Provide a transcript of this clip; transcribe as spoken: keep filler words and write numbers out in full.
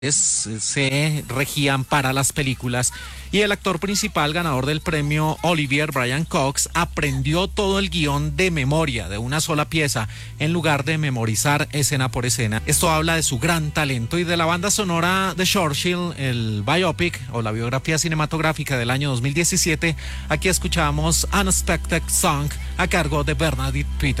se regían para las películas, y el actor principal ganador del premio Olivier, Brian Cox, aprendió todo el guión de memoria, de una sola pieza, en lugar de memorizar escena por escena. Esto habla de su gran talento. Y de la banda sonora de Churchill, el biopic o la biografía cinematográfica del año dos mil diecisiete, aquí escuchamos Unexpected Song a cargo de Bernadette Peters.